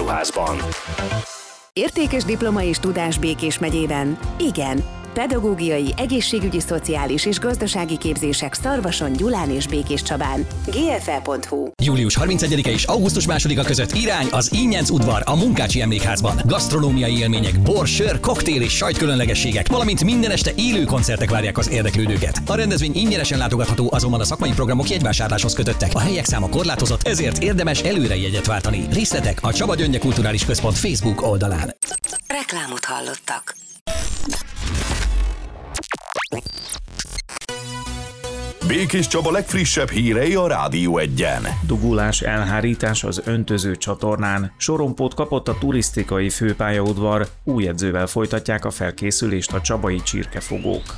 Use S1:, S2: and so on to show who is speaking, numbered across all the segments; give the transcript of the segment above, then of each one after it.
S1: alsóházban.
S2: Értékes diploma és tudás Békés megyében? Igen. Pedagógiai, egészségügyi, szociális és gazdasági képzések Szarvason, Gyulán és Békéscsabán. gfe.hu.
S3: Július 31-e és augusztus 2-a között irány az Ínyenc udvar a Munkácsi Emlékházban. Gasztronómiai élmények, bor, sör, koktél és sajtkülönlegességek, valamint minden este élő koncertek várják az érdeklődőket. A rendezvény ingyenesen látogatható, azonban a szakmai programok jegyvásárláshoz kötöttek. A helyek száma korlátozott, ezért érdemes előre jegyet váltani. Részletek a Csaba Gyöngye Kulturális Központ Facebook oldalán.
S2: Reklámot hallottak.
S1: Békés Csaba legfrissebb hírei a Rádió Egyen.
S4: Dugulás, elhárítás az öntöző csatornán. Sorompót kapott a turisztikai főpályaudvar. Új edzővel folytatják a felkészülést a csabai csirkefogók.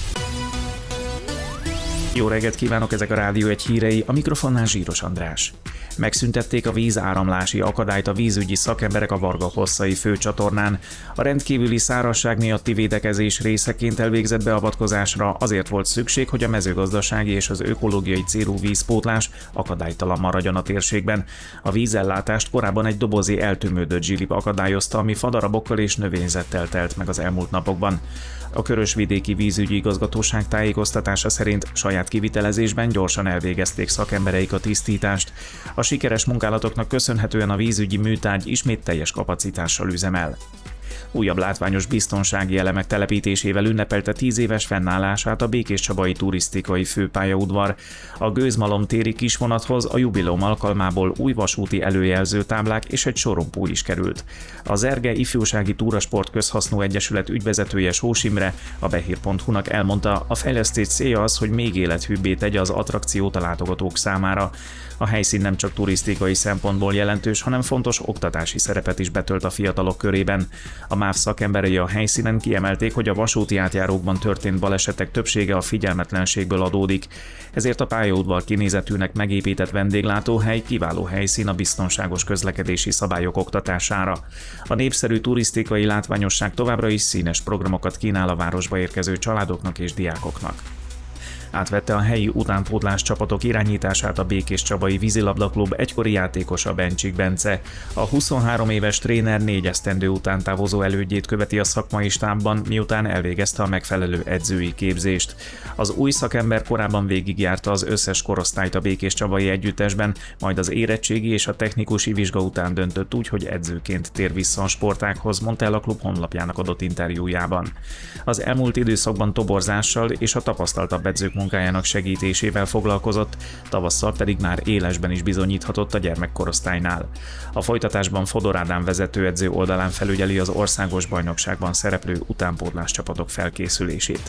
S4: Jó reggelt kívánok, ezek a Rádió Egy hírei, a mikrofonnál Zsíros András. Megszüntették a vízáramlási akadályt a vízügyi szakemberek a Varga-Hosszai főcsatornán. A rendkívüli szárazság miatti védekezés részeként elvégzett beavatkozásra azért volt szükség, hogy a mezőgazdasági és az ökológiai célú vízpótlás akadálytalan maradjon a térségben. A vízellátást korábban egy dobozi eltömődött zsilip akadályozta, ami fadarabokkal és növényzettel telt meg az elmúlt napokban. A Körösvidéki Vízügyi Igazgatóság tájékoztatása szerint saját kivitelezésben gyorsan elvégezték szakembereik a tisztítást. A sikeres munkálatoknak köszönhetően a vízügyi műtárgy ismét teljes kapacitással üzemel. Újabb látványos biztonsági elemek telepítésével ünnepelte 10 éves fennállását a békéscsabai turisztikai főpályaudvar. A Gőzmalom-téri kisvonathoz a jubileum alkalmából új vasúti előjelző táblák és egy sorompó is került. Az Erge Ifjúsági Túrasport Közhasznú Egyesület ügyvezetője Sós Imre a behír.hu-nak elmondta, a fejlesztés célja az, hogy még élethűbbé tegye az attrakciót a látogatók számára. A helyszín nem csak turisztikai szempontból jelentős, hanem fontos oktatási szerepet is betölt a fiatalok körében. A MÁV szakemberei a helyszínen kiemelték, hogy a vasúti átjárókban történt balesetek többsége a figyelmetlenségből adódik. Ezért a pályaudvar kinézetűnek megépített vendéglátóhely kiváló helyszín a biztonságos közlekedési szabályok oktatására. A népszerű turisztikai látványosság továbbra is színes programokat kínál a városba érkező családoknak és diákoknak. Átvette a helyi utánpótlás csapatok irányítását a Békéscsabai Vízilabdaklub egykori játékosa Bencsik Bence. A 23 éves tréner 4 esztendő után távozó elődjét követi a szakmai stábban, miután elvégezte a megfelelő edzői képzést. Az új szakember korábban végigjárta az összes korosztályt a Békéscsabai együttesben, majd az érettségi és a technikusi vizsga után döntött úgy, hogy edzőként tér vissza a sportághoz, mondta el a klub honlapjának adott interjújában. Az elmúlt időszakban toborzással és a tapasztaltabb edzők munkájának segítésével foglalkozott, tavasszal pedig már élesben is bizonyíthatott a gyermekkorosztálynál. A folytatásban Fodor Ádám vezetőedző oldalán felügyeli az országos bajnokságban szereplő utánpótlás csapatok felkészülését.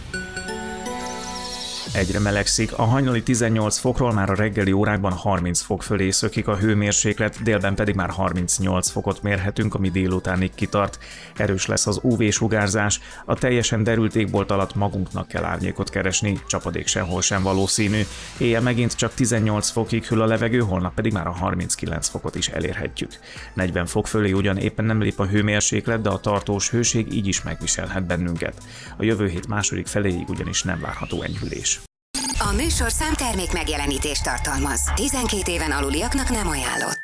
S4: Egyre melegszik, a hajnali 18 fokról már a reggeli órákban 30 fok fölé szökik a hőmérséklet, délben pedig már 38 fokot mérhetünk, ami délutánig kitart. Erős lesz az UV-sugárzás, a teljesen derült égbolt alatt magunknak kell árnyékot keresni, csapadék sehol sem valószínű. Éjjel megint csak 18 fokig hűl a levegő, holnap pedig már a 39 fokot is elérhetjük. 40 fok fölé ugyan éppen nem lép a hőmérséklet, de a tartós hőség így is megviselhet bennünket. A jövő hét második feléig ugyanis nem várható enyhülés.
S2: A műsorszám termék megjelenítést tartalmaz. 12 éven aluliaknak nem ajánlott.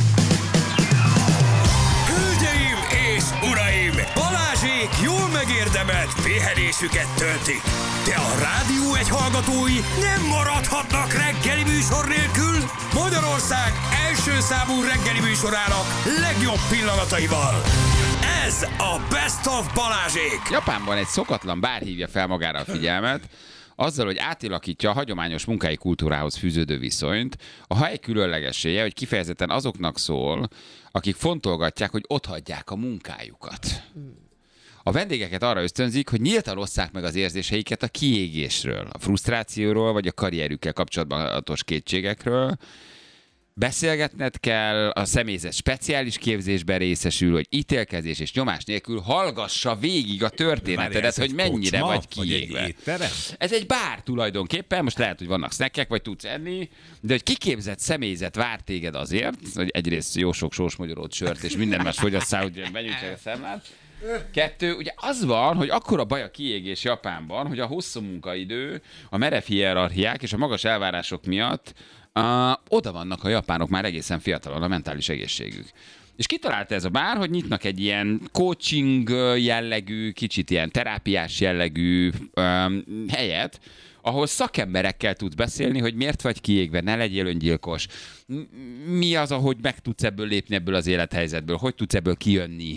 S5: Hölgyeim és uraim! Balázsék jól megérdemelt pihenésüket töltik. De a Rádió Egy hallgatói nem maradhatnak reggeli műsor nélkül. Magyarország első számú reggeli műsorának legjobb pillanataival. Ez a Best of Balázsék!
S6: Japánban egy szokatlan bár hívja fel magára a figyelmet, azzal, hogy átalakítja a hagyományos munkai kultúrához fűződő viszonyt. A hely különlegessége, hogy kifejezetten azoknak szól, akik fontolgatják, hogy otthagyják a munkájukat. A vendégeket arra ösztönzik, hogy nyíltan osszák meg az érzéseiket a kiégésről, a frusztrációról, vagy a karrierükkel kapcsolatos kétségekről. Beszélgetned kell, a személyzet speciális képzésben részesül, hogy ítélkezés és nyomás nélkül hallgassa végig a történetedet, hogy mennyire vagy kiégve. Ez egy bár tulajdonképpen, most lehet, hogy vannak snackek, vagy tudsz enni, de hogy kiképzett személyzet vár téged azért, hogy egyrészt jó sok sósmagyarót, sört és minden más fogyasszál, hogy benyújtsák a számlát. 2, ugye az van, hogy akkora baj a kiégés Japánban, hogy a hosszú munkaidő, a merev hierarchiák és a magas elvárások miatt oda vannak a japánok már egészen fiatalon a mentális egészségük. És kitalálta ez a bár, hogy nyitnak egy ilyen coaching jellegű, kicsit ilyen terápiás jellegű helyet, ahol szakemberekkel tudsz beszélni, hogy miért vagy kiégve, ne legyél öngyilkos. Mi az, ahogy meg tudsz ebből lépni ebből az élethelyzetből, hogy tudsz ebből kijönni.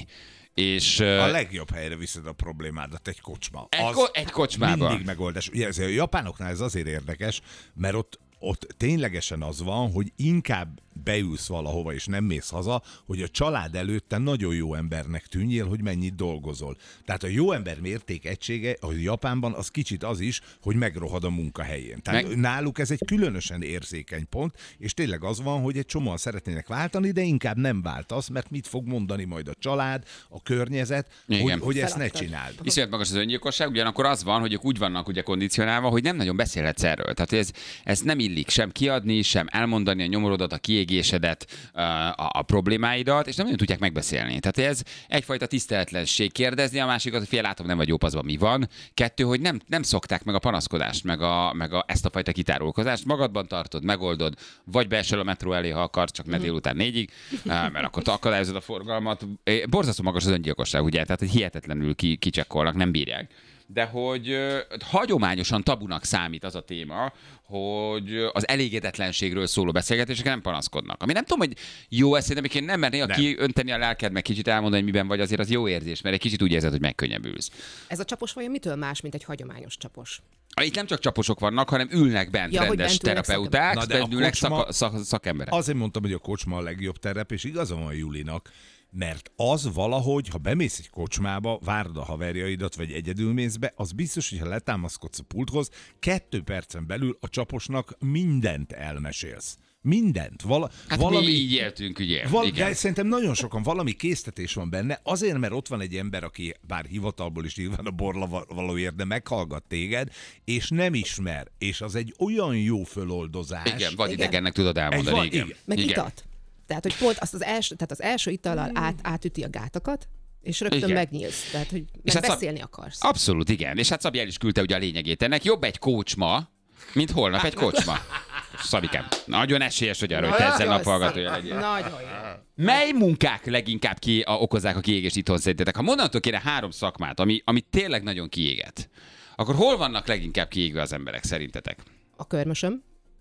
S6: És
S7: a legjobb helyre viszed a problémádat, egy kocsma.
S6: Egy kocsmában.
S7: Mindig megoldás. Ugye a japánoknál ez azért érdekes, mert ott ténylegesen az van, hogy inkább beülsz valahova, és nem mész haza, hogy a család előtte nagyon jó embernek tűnjél, hogy mennyit dolgozol. Tehát a jó ember mértékegysége a Japánban az kicsit az is, hogy megrohad a munkahelyén. Tehát náluk ez egy különösen érzékeny pont, és tényleg az van, hogy egy csomóan szeretnének váltani, de inkább nem váltasz, mert mit fog mondani majd a család, a környezet, hogy ezt ne csináld.
S6: Iszonyat magas az öngyilkosság, ugyanakkor az van, hogy ők úgy vannak ugye kondicionálva, hogy nem nagyon beszélhetsz erről. Tehát ez nem illik sem kiadni, sem elmondani a nyomorodat, a kiégésedet, a problémáidat, és nem nagyon tudják megbeszélni. Tehát ez egyfajta tiszteletlenség kérdezni, a másikat, hogy fél látom, nem vagy jó paszban, mi van. Kettő, hogy nem szokták meg a panaszkodást, meg ezt a fajta kitárulkozást. Magadban tartod, megoldod, vagy beesel a metró elé, ha akarsz, csak ne délután 4-ig, mert akkor te akadályozod a forgalmat. Borzasztó magas az öngyilkosság, ugye? Tehát, hogy hihetetlenül kicsekkolnak, nem bírják. De hogy hagyományosan tabunak számít az a téma, hogy az elégedetlenségről szóló beszélgetések nem panaszkodnak. Ami nem tudom, hogy jó ez, de én nem mernél kiönteni a lelked, meg kicsit elmondani, hogy miben vagy, azért az jó érzés, mert egy kicsit úgy érzed, hogy megkönnyebbülsz.
S8: Ez a csapos vajon mitől más, mint egy hagyományos csapos?
S6: Itt nem csak csaposok vannak, hanem ülnek bent rendes terapeuták, ülnek szakemberek.
S7: Azért mondtam, hogy a kocsma a legjobb terep, és igaza van Julinak, mert az valahogy, ha bemész egy kocsmába, várd a haverjaidat, vagy egyedül mész be, az biztos, hogy ha letámaszkodsz a pulthoz, 2 percen belül a csaposnak mindent elmesélsz. Mindent.
S6: Mi így éltünk, ugye?
S7: De szerintem nagyon sokan valami késztetés van benne, azért, mert ott van egy ember, aki bár hivatalból is nyilván a borlavalóért, de meghallgat téged, és nem ismer. És az egy olyan jó föloldozás.
S6: Igen, vagy idegennek tudod elmondani. Igen.
S8: Meg itat. Tehát, hogy pont az első itallal átüti a gátakat, és rögtön megnyílsz. Tehát, hogy beszélni akarsz.
S6: Abszolút, igen. És hát Szabi el is küldte ugye a lényegét ennek. Jobb egy kocsma, mint holnap egy kocsma. Szabikám, nagyon esélyes, hogy arra, hogy te ezzel naphallgatója legyél.
S8: Nagyon jó.
S6: Mely munkák leginkább okozzák a kiégést itthon szerintetek? Ha mondanátok kéne 3 szakmát, ami tényleg nagyon kiéget, akkor hol vannak leginkább kiégve az emberek szerintetek?
S8: A körmösöm.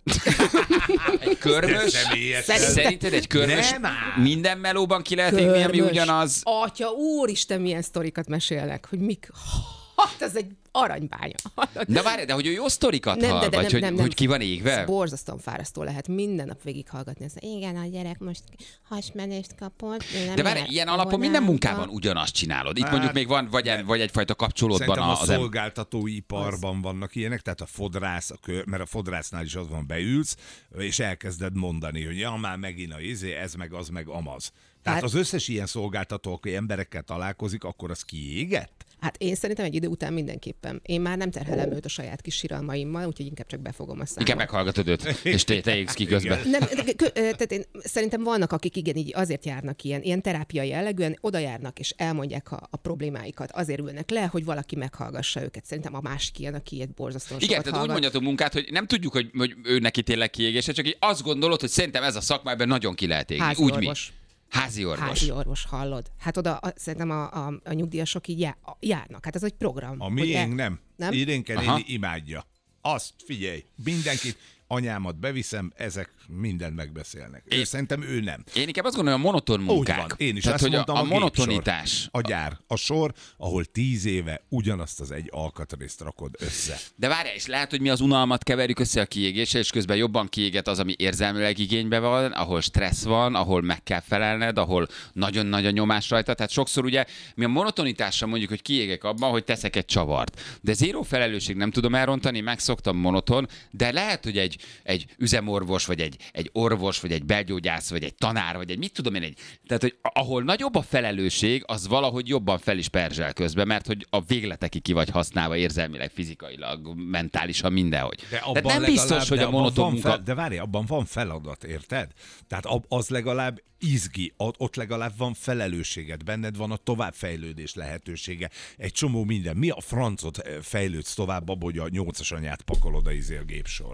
S6: Egy körmös? Szerinted egy körmös minden melóban ki lehet égni, ami ugyanaz?
S8: Atya, úristen, milyen sztorikat mesélnek, hogy mik... Hát ez egy aranybánya.
S6: De várj, de hogy ő jó sztorikat hall, vagy hogy ki van égve?
S8: Ez borzasztóan fárasztó lehet minden nap végighallgatni. Igen, a gyerek most hasmenést kapott.
S6: De várj, ilyen alapon minden munkában ugyanazt csinálod. Itt mondjuk még van, vagy egyfajta kapcsolódban
S7: a szolgáltatóiparban vannak ilyenek, tehát a fodrász, mert a fodrásznál is az van, beülsz, és elkezded mondani, hogy ja, már megint ez meg az meg amaz. Tehát az összes ilyen szolgáltató, aki emberekkel találkozik, akkor az kiégett?
S8: Hát én szerintem egy idő után mindenképpen. Én már nem terhelem őt a saját kis siralmaimmal, úgyhogy inkább csak befogom a számot.
S6: Inkább meghallgatod őt, és te égsz ki közben.
S8: Tehát én szerintem vannak, akik igen, így azért járnak ilyen terápiai jellegűen, oda járnak és elmondják a problémáikat. Azért ülnek le, hogy valaki meghallgassa őket. Szerintem a másik ilyen, aki ilyet borzasztóan sokat
S6: tehát úgy mondjatok munkát, hogy nem tudjuk, hogy ő neki tényleg kiégése, csak így azt gondolod, hogy szerintem ez a szakmában nagyon ki lehet égni. Úgy mi? Házi
S8: orvos, hallod. Hát oda szerintem a nyugdíjasok így járnak. Hát ez egy program.
S7: A miénk nem. Idénke néni imádja. Azt figyelj, mindenkit, anyámat beviszem, ezek mindent megbeszélnek. Szerintem ő nem.
S6: Én inkább azt gondolom, a monoton munkák.
S7: Úgy van. Én is
S6: tehát,
S7: azt mondtam,
S6: a monotonitás.
S7: A gyár, a sor, ahol 10 éve ugyanazt az egy alkatrészt rakod össze.
S6: De várjál, és lehet, hogy mi az unalmat keverjük össze a kiégéssel, és közben jobban kiéget az, ami érzelmileg igénybe van, ahol stressz van, ahol meg kell felelned, ahol nagyon nagy a nyomás rajta. Tehát sokszor ugye mi a monotonitással mondjuk, hogy kiégek abban, hogy teszek egy csavart. De zéró felelősség nem tudom elrontani, megszoktam monoton, de lehet, hogy egy üzemorvos, vagy egy orvos, vagy egy belgyógyász, vagy egy tanár, vagy egy mit tudom én, tehát, hogy ahol nagyobb a felelősség, az valahogy jobban fel is perzsel közben, mert hogy a végletekig ki vagy használva érzelmileg, fizikailag, mentálisan, mindenhogy. Tehát nem biztos, hogy a monoton munka...
S7: De várj, abban van feladat, érted? Tehát az legalább izgi, ott legalább van felelősséged, benned van a továbbfejlődés lehetősége, egy csomó minden. Mi a francot fejlődsz tovább abban, hogy a 8-as anyát pakolod a gépsorra?
S6: Oké, mondjuk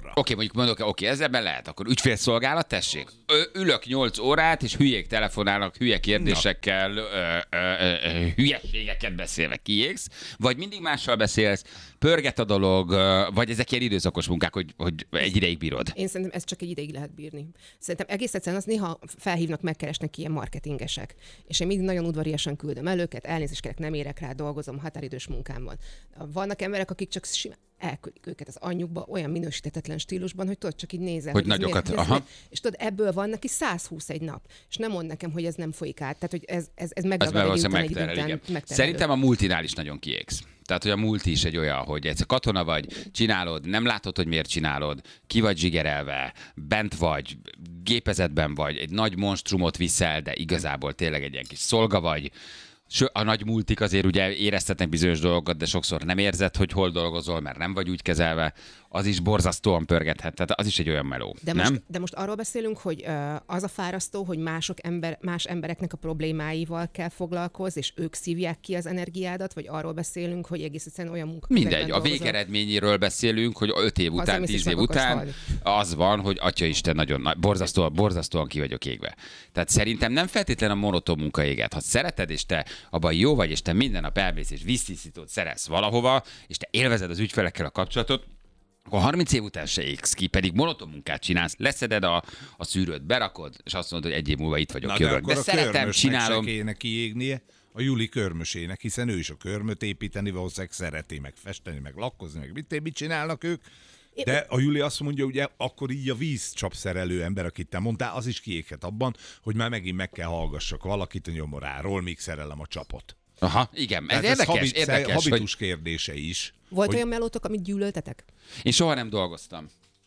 S6: mondok, oké, ezzel lehet, akkor ügyfélszolgálat, tessék. Ülök 8 órát, és hülyék telefonálnak, hülye kérdésekkel, hülyeségeket beszélve kiégsz, vagy mindig mással beszélsz, pörget a dolog, vagy ezek ilyen időszakos munkák, hogy egy ideig bírod?
S8: Én szerintem ezt csak egy ideig lehet bírni. Szerintem egész egyszerűen az néha felhívnak, megkeresnek ilyen marketingesek. És én mindig nagyon udvariasan küldöm el őket, elnézést kérek, nem érek rá, dolgozom határidős munkámban. Vannak emberek, akik csak elküldik őket az anyjukba olyan minősíthetetlen stílusban, hogy tudod, csak így nézel.
S6: Hogy nagyokat, aha.
S8: És tudod, ebből van neki 121 nap. És nem mond nekem, hogy ez nem folyik át. Tehát, hogy ez megragad egy után.
S6: Szerintem a multinál is nagyon kiégsz. Tehát, hogy a multi is egy olyan, hogy egyszer katona vagy, csinálod, nem látod, hogy miért csinálod, ki vagy zsigerelve, bent vagy, gépezetben vagy, egy nagy monstrumot viszel, de igazából tényleg egy ilyen kis szolga vagy. A nagy multik azért ugye éreztetnek bizonyos dolgokat, de sokszor nem érzed, hogy hol dolgozol, mert nem vagy úgy kezelve. Az is borzasztóan pörgethet, tehát az is egy olyan meló,
S8: de most arról beszélünk, hogy az a fárasztó, hogy más embereknek a problémáival kell foglalkozni, és ők szívják ki az energiádat, vagy arról beszélünk, hogy egész egyszerűen olyan munkakörben
S6: mindegy, a végeredményéről beszélünk, hogy 5 év után, 10 év után az van, hogy atyaisten nagyon borzasztóan ki vagyok égve. Tehát szerintem nem feltétlenül a monoton munka éget. Ha szereted, és te abban jó vagy, és te minden nap elmész, és víztisztítót szerez valahova, és te élvezed az ügyfelekkel a kapcsolatot, akkor 30 év után se égsz ki, pedig monoton munkát csinálsz, leszeded a szűrőt, berakod, és azt mondod, hogy egy év múlva itt vagyok, jövök. De szeretem, csinálom.
S7: Se kéne kiégnie a Juli körmösének, hiszen ő is a körmöt építeni, valószínűleg szereti, meg festeni, meg lakkozni, meg mit csinálnak ők. De a Juli azt mondja, ugye akkor így a vízcsapszerelő ember, akit te mondtál, az is kiéghet abban, hogy már megint meg kell hallgassak valakit a nyomoráról, míg szerelem a csapot.
S6: Aha, igen, ez érdekes.
S7: Habitus kérdése is.
S8: Volt olyan melótok, amit gyűlöltetek?
S6: Én soha nem dolgoztam.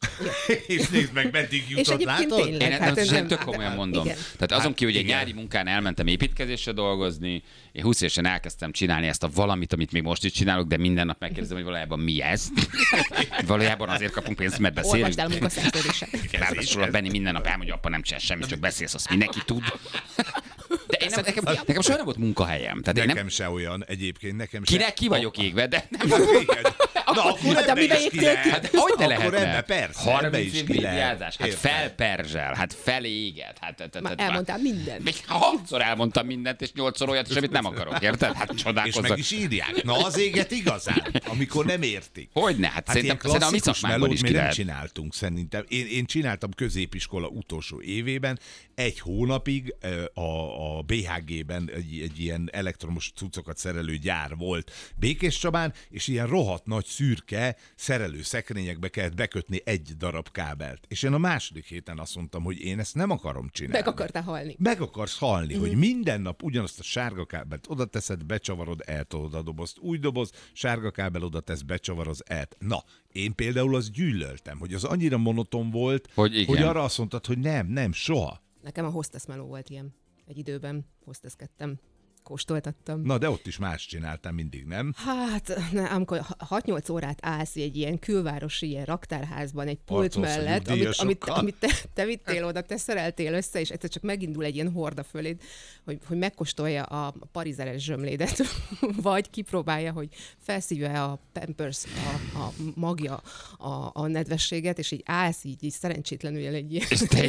S7: És nézd meg, meddig jutott, látod?
S6: Én tök komolyan mondom. Igen. Tehát azon kívül, hogy egy nyári munkán elmentem építkezésre dolgozni, én 20 évesen elkezdtem csinálni ezt a valamit, amit még most is csinálok, de minden nap megkérdezem, hogy valójában mi ez. Valójában azért kapunk pénzt, mert beszélünk.
S8: Olvasd el a munkaszerződéset.
S6: Ráadásul a Benni minden nap elmondja, apa nem csinál semmit, csak beszélsz, azt mindenki tud. De én nekem soha nem volt munkahelyem. Tehát
S7: nekem se olyan egyébként, nekem se.
S6: Kinek ki vagyok égve, de nem.
S7: Na, akkor
S8: de mibe égtél ki?
S6: Hát hogy ne
S7: lehetne?
S6: lehetne?
S7: Persze,
S6: 30 év grillázás, hát felperzsel, hát feléget.
S8: Már elmondtál mindent.
S6: Még 6-szor elmondtam mindent, és 8-szor olyat is, amit nem akarok, érted? Hát csodálkozok.
S7: És meg is írják. Na, az éget igazán, amikor nem értik.
S6: Hogyne? Hát szerintem a mi szakmánkban is ki
S7: nem csináltunk szerintem. Én csináltam középiskola utolsó évében, 1 hónapig a BHG-ben egy ilyen elektromos cuccokat szerelő gyár volt Békéscsabán, és ilyen rohadt nagy szürke szerelő szekrényekbe kellett bekötni 1 darab kábelt. És én a második héten azt mondtam, hogy én ezt nem akarom csinálni.
S8: Meg akartál halni.
S7: Meg akarsz halni, hogy minden nap ugyanazt a sárga kábelt oda teszed, becsavarod, eltolod a dobozt, új doboz, sárga kábel oda tesz, becsavaroz, Na, én például azt gyűlöltem, hogy az annyira monoton volt, hogy arra azt mondtad, hogy nem, soha.
S8: Nekem a hostess meló volt ilyen. Egy időben hostesskedtem. Kóstoltattam.
S7: Na, de ott is más csináltam mindig, nem?
S8: Hát, amikor 6-8 órát állsz egy ilyen külvárosi ilyen raktárházban egy pult mellett, amit te vittél oda, te szereltél össze, és egyszer csak megindul egy ilyen horda föléd, hogy megkóstolja a parizeres zsömlédet, vagy kipróbálja, hogy felszívja a Pampers, a magja, a nedvességet, és így állsz így szerencsétlenül egy ilyen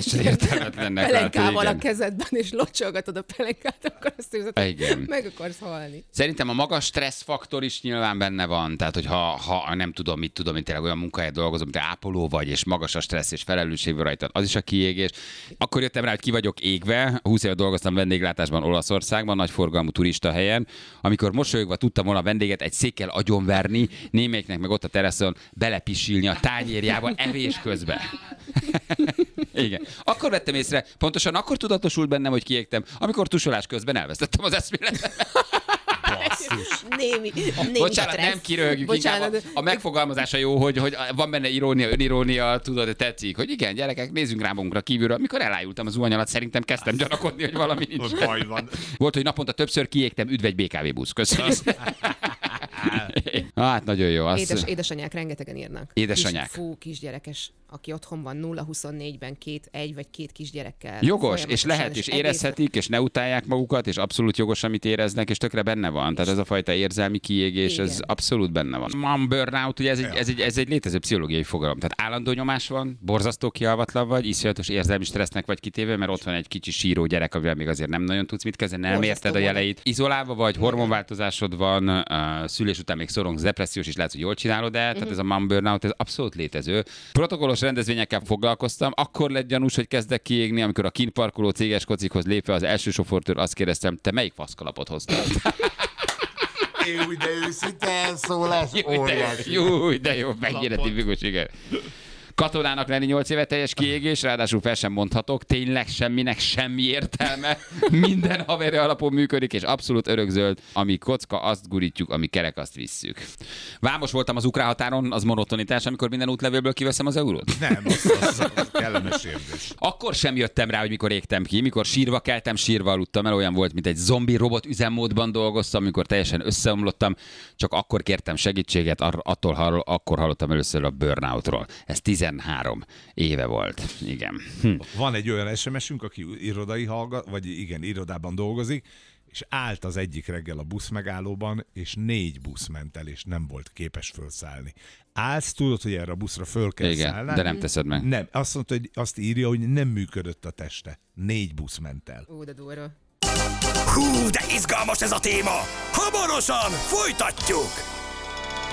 S8: pelenkával a kezedben, és locsolgatod a pelenkát, akkor azt érzed, meg akarsz halni.
S6: Szerintem a magas stresszfaktor is nyilván benne van, tehát hogy ha nem tudom, mit tudom, mint tényleg olyan munkahelyet dolgozom, te ápoló vagy, és magas a stressz és felelősség rajtad, az is a kiégés. Akkor jöttem rá, hogy ki vagyok égve, 20 éve dolgoztam vendéglátásban Olaszországban, nagyforgalmú turista helyen, amikor mosolyogva tudtam volna a vendéget egy székkel agyonverni, némelyiknek meg ott a teraszon belepisilni a tányérjába evés közben. Igen. Akkor vettem észre, pontosan akkor tudatosult bennem, hogy kiégtem, amikor tusolás közben elvesztettem az eszméletemet.
S8: Némi
S6: bocsánat,
S8: stressz.
S6: nem kiröhögjük, inkább a megfogalmazása jó, hogy van benne irónia, önirónia, tudod, hogy tetszik, hogy igen, gyerekek, nézzünk rá magunkra kívülről. Mikor elájultam az zuhany alatt, szerintem kezdtem gyanakodni, hogy valami nincs.
S7: Baj van.
S6: Volt, hogy naponta többször kiégtem, üdv egy BKV busz. Köszönöm. Hát nagyon jó.
S8: Édesanyák rengetegen írnak.
S6: Édesanyák.
S8: Kisgyerekes aki otthon van 0-24-ben egy vagy két kisgyerekkel.
S6: Jogos, és lehet, és érezhetik, és ne utálják magukat, és abszolút jogos, amit éreznek, és tökre benne van. Tehát ez a fajta érzelmi kiégés, igen, ez abszolút benne van. Mom burnout, ugye ez egy létező pszichológiai fogalom. Tehát állandó nyomás van, borzasztó kialvatlan vagy, iszonyatos érzelmi stressznek vagy kitéve, mert ott van egy kicsi síró gyerek, amivel még azért nem nagyon tudsz mit kezdeni, nem érted a jeleit. Izolálva vagy, hormonváltozásod van, szülés után még szorongsz, depressziós, és lehet, hogy jól csinálod, de tehát ez a mom burnout, ez abszolút létező. Protokollos rendezvényekkel foglalkoztam, akkor lett gyanús, hogy kezdek kiégni, amikor a kintparkoló céges kocikhoz lépve az első sofőrtől azt kérdeztem, te melyik faszkalapot hoztál?
S7: Jó, de őszinte elszólás, óriási.
S6: Jó, de jó, mennyire tipikus, igen. Katonának lenni 8 éve teljes kiégés, ráadásul fel sem mondhatok, tényleg semminek semmi értelme. Minden haverja alapon működik, és abszolút örökzöld. Ami kocka, azt gurítjuk, ami kerek, azt visszük. Vámos voltam az ukrán határon, az monotonitás, amikor minden útlevélből kiveszem az eurót?
S7: Nem, az kellemes érzés.
S6: Akkor sem jöttem rá, hogy mikor égtem ki, mikor sírva keltem, sírva aludtam el, olyan volt, mint egy zombi robot üzemmódban dolgoztam, amikor teljesen összeomlottam, csak akkor kértem segítséget, akkor hallottam először a burnoutról. Ez 13 éve volt. Igen.
S7: Van egy olyan SMS-ünk, aki irodában dolgozik, és állt az egyik reggel a buszmegállóban, és 4 busz ment el, és nem volt képes felszállni. Állsz, tudod, hogy erre a buszra föl kell szállni.
S6: De nem teszed meg.
S7: Nem, azt mondta, hogy azt írja, hogy nem működött a teste. 4 busz ment el.
S8: De durva.
S5: Hú, de izgalmas ez a téma! Hamarosan folytatjuk!